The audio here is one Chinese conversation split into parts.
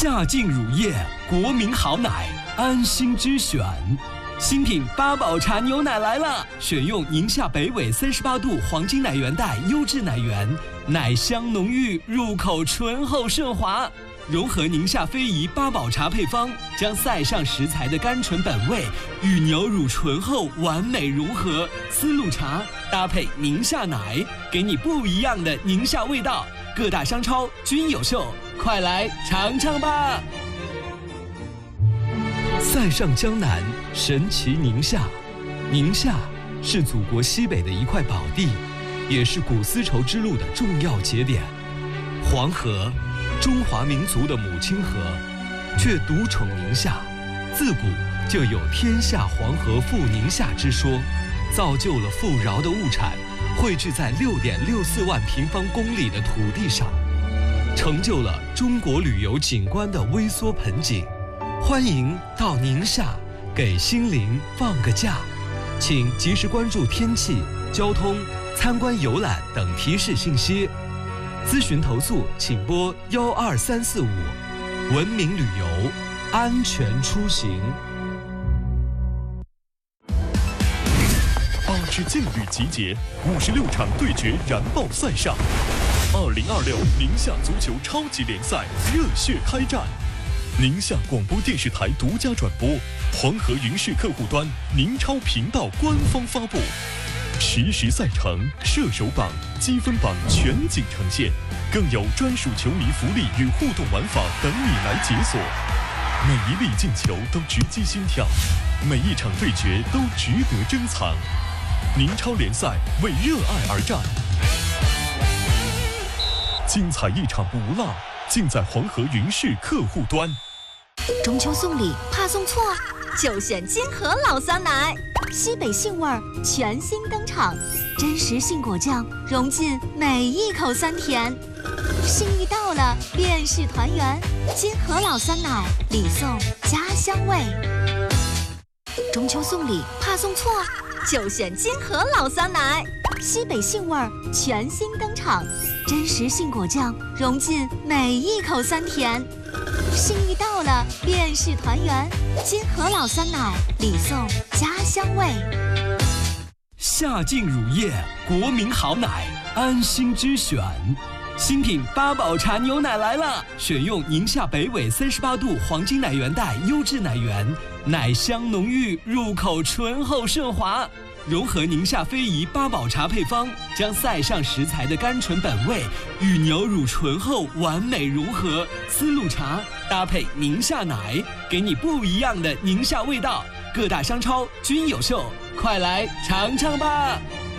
夏净乳业，国民好奶，安心之选。新品八宝茶牛奶来了，选用宁夏北纬38度黄金奶源带优质奶源，奶香浓郁，入口醇厚顺滑。融合宁夏非遗八宝茶配方，将塞上食材的甘醇本味与牛乳醇厚完美融合。丝路茶搭配宁夏奶，给你不一样的宁夏味道。各大商超均有售，快来尝尝吧！塞上江南，神奇宁夏。宁夏是祖国西北的一块宝地，也是古丝绸之路的重要节点。黄河，中华民族的母亲河，却独宠宁夏。自古就有天下黄河赴宁夏之说，造就了富饶的物产汇聚在6.64万平方公里的土地上，成就了中国旅游景观的微缩盆景。欢迎到宁夏给心灵放个假，请及时关注天气、交通、参观游览等提示信息。咨询投诉请拨12345，文明旅游，安全出行。 8支劲旅集结，56场对决燃爆赛上，2026宁夏足球超级联赛热血开战。宁夏广播电视台独家转播，黄河云视客户端、宁超频道官方发布，实时赛程、射手榜、积分榜全景呈现，更有专属球迷福利与互动玩法等你来解锁。每一粒进球都直击心跳，每一场对决都值得珍藏。宁超联赛为热爱而战，精彩一场不落，尽在黄河云视客户端。 中秋送礼怕送错，就选金河老酸奶，西北杏味儿全新登场，真实杏果酱融进每一口酸甜。心意到了便是团圆，金河老酸奶礼送家乡味。中秋送礼怕送错，就选金河老酸奶，西北杏味儿全新登场，真实杏果酱融进每一口酸甜。心意到了便是团圆，金河老酸奶礼送家乡味。 夏净乳业，国民好奶，安心之选。新品八宝茶牛奶来了，选用宁夏北纬38度黄金奶源带优质奶源，奶香浓郁，入口醇厚顺滑。融合宁夏非遗八宝茶配方，将塞上食材的甘醇本味与牛乳醇厚完美融合。丝路茶搭配宁夏奶，给你不一样的宁夏味道。各大商超均有售，快来尝尝吧！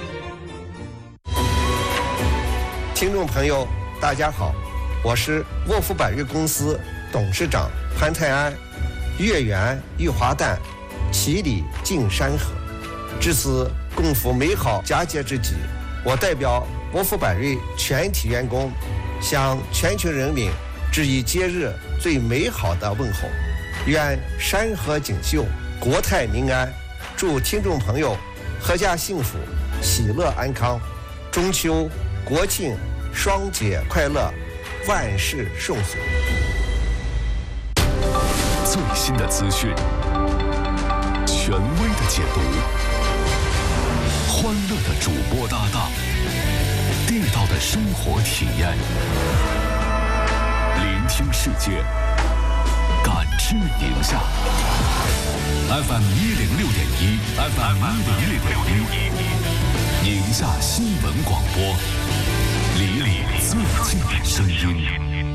听众朋友，大家好，我是沃夫百瑞公司董事长潘泰安。月圆玉华诞，其理尽山河。至此共赴美好佳节之际，我代表沃夫百瑞全体员工，向全球人民致以节日最美好的问候。愿山河锦绣，国泰民安，祝听众朋友阖家幸福，喜乐安康。中秋、国庆双节快乐，万事顺遂。 最新的资讯，权威的解读，欢乐的主播搭档，地道的生活体验，聆听世界，感知宁夏。FM 106.1 ，FM 106.1，宁夏新闻广播，离你最近的声音。